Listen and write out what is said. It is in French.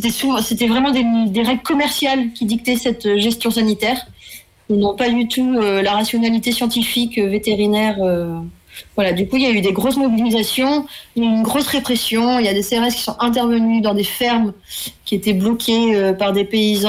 c'était vraiment des règles commerciales qui dictaient cette gestion sanitaire. Ils n'ont pas du tout la rationalité scientifique vétérinaire. Voilà, du coup, il y a eu des grosses mobilisations, il y a eu une grosse répression. Il y a des CRS qui sont intervenus dans des fermes qui étaient bloquées par des paysans.